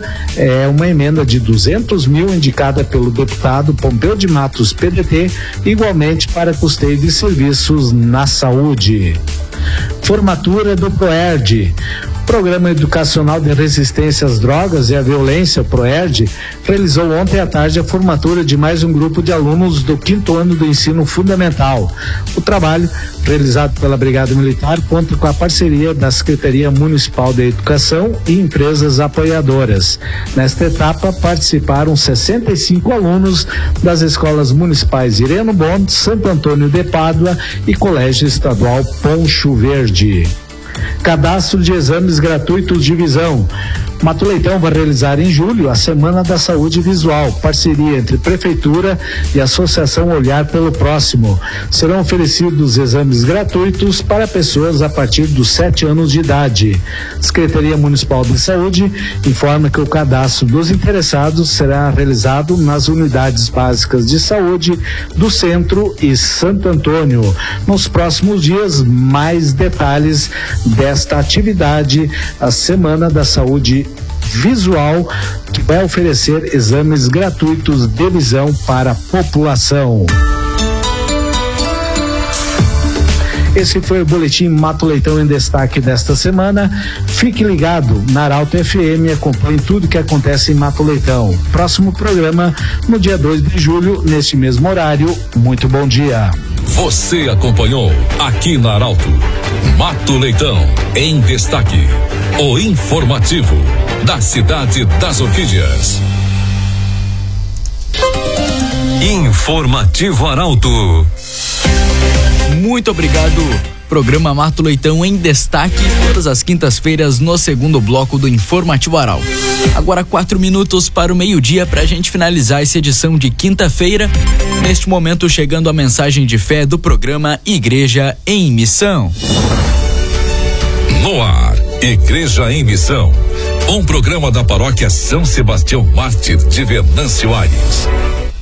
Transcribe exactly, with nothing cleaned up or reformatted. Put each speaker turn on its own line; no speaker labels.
é uma emenda de duzentos mil indicada pelo deputado Pompeu de Matos, P D T, igualmente para custeio de serviços na saúde. Formatura do PROERD. Programa Educacional de Resistência às Drogas e à Violência, PROERD, realizou ontem à tarde a formatura de mais um grupo de alunos do quinto ano do ensino fundamental. O trabalho, realizado pela Brigada Militar, conta com a parceria da Secretaria Municipal de Educação e empresas apoiadoras. Nesta etapa, participaram sessenta e cinco alunos das escolas municipais Ireno Bond, Santo Antônio de Pádua e Colégio Estadual Poncho Verde. Cadastro de exames gratuitos de visão. Mato Leitão vai realizar em julho a Semana da Saúde Visual, parceria entre Prefeitura e Associação Olhar pelo Próximo. Serão oferecidos exames gratuitos para pessoas a partir dos sete anos de idade. Secretaria Municipal de Saúde informa que o cadastro dos interessados será realizado nas unidades básicas de saúde do Centro e Santo Antônio. Nos próximos dias, mais detalhes desta atividade, a Semana da Saúde Visual, que vai oferecer exames gratuitos de visão para a população. Esse foi o Boletim Mato Leitão em Destaque desta semana. Fique ligado na Arauto F M e acompanhe tudo que acontece em Mato Leitão. Próximo programa no dia dois de julho, neste mesmo horário. Muito bom dia.
Você acompanhou aqui na Arauto Mato Leitão em Destaque, o informativo da cidade das Orquídeas. Informativo Arauto.
Muito obrigado. Programa Mato Leitão em Destaque, todas as quintas-feiras no segundo bloco do Informativo Arauto. Agora quatro minutos para o meio-dia para a gente finalizar essa edição de quinta-feira. Neste momento, chegando a mensagem de fé do programa Igreja em Missão.
No ar, Igreja em Missão. Um programa da paróquia São Sebastião Mártir de Venâncio Aires.